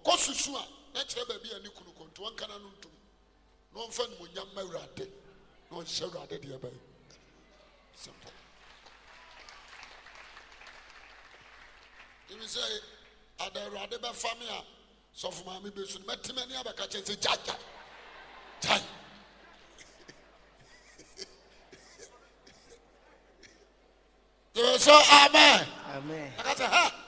kosusu a na kyerɛ baabi a ne kunu kɔnto wankana no ntom na ɔmfa nimonyam ma Awurade na ɔnhyɛ Awurade deɛ bɛyɛ simple. Even say ada Awurade bɛfa me a sɔfo maame bɛsu no mɛtemi ani abɛka kyerɛ sɛ gyae so amen. Amen. I got to